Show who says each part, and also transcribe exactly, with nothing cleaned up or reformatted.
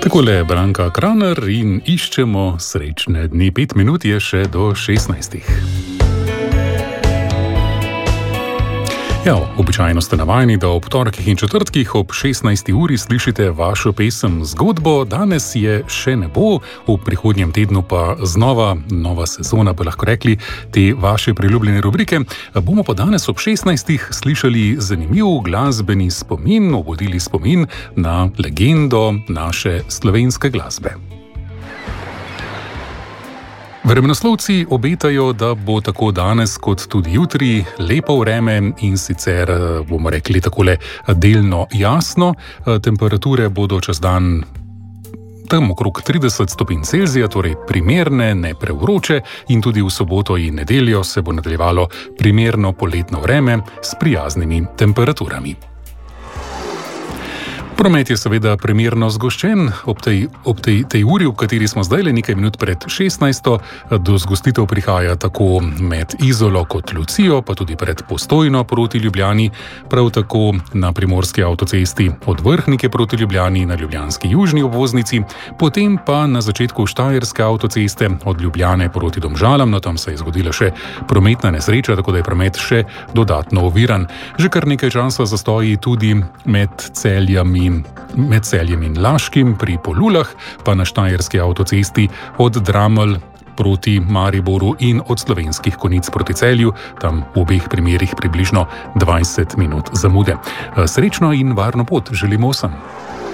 Speaker 1: Takole Branka Kraner in iščemo srečne dni. Pet minut je še do šestnajstih. Ja, običajno ste navajeni, da ob torkih in četrtkih ob šestnajsti uri slišite vašo pesem Zgodbo. Danes je še ne bo, v prihodnjem tednu pa znova nova sezona, bi lahko rekli, te vaše priljubljene rubrike. Bomo pa danes ob šestnajstih slišali zanimiv glasbeni spomin, obudili spomin na legendo naše slovenske glasbe. Vremenoslovci obetajo, da bo tako danes kot tudi jutri lepo vreme in sicer, bomo rekli takole, delno jasno. Temperature bodo čez dan tam okrog trideset stopinj Celzija, torej primerne, ne prevroče, in tudi v soboto in nedeljo se bo nadaljevalo primerno poletno vreme s prijaznimi temperaturami. Promet je seveda primerno zgoščen ob tej, ob tej, tej uri, v kateri smo zdaj le nekaj minut pred šestnajsto. Do zgostitev prihaja tako med Izolo kot Lucijo, pa tudi pred Postojno proti Ljubljani, prav tako na primorski avtocesti od Vrhnike proti Ljubljani na ljubljanski južni obvoznici, potem pa na začetku štajerske avtoceste od Ljubljane proti Domžalam, no tam se je zgodila še prometna nesreča, tako da je promet še dodatno oviran. Že kar nekaj časa zastoji tudi med Celjami med Celjem in Laškim pri Polulah, pa na štajerski avtocesti od Dramelj proti Mariboru in od Slovenskih Konjic proti Celju, tam v obeh primerih približno dvajset minut zamude. Srečno in varno pot želimo vsem.